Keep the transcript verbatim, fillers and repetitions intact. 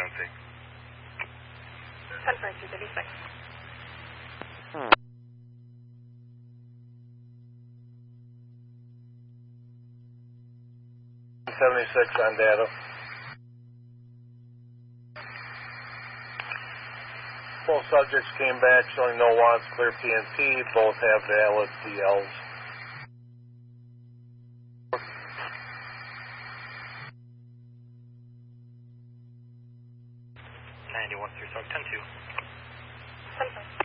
agency. ten five two thirty-six. seventy-six on data. Both subjects came back showing no wants, clear P N P. Both have valid D Ls. ninety-one through ten two. ten five.